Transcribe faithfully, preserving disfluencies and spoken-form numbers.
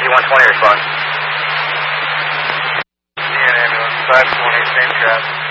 one twenty, respond. See an ambulance, five twenty, same traffic.